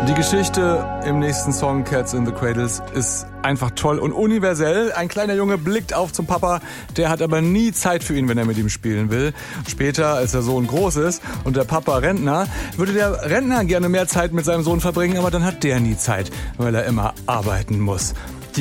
Die Geschichte im nächsten Song Cats in the Cradles ist einfach toll und universell. Ein kleiner Junge blickt auf zum Papa, der hat aber nie Zeit für ihn, wenn er mit ihm spielen will. Später, als der Sohn groß ist und der Papa Rentner, würde der Rentner gerne mehr Zeit mit seinem Sohn verbringen, aber dann hat der nie Zeit, weil er immer arbeiten muss.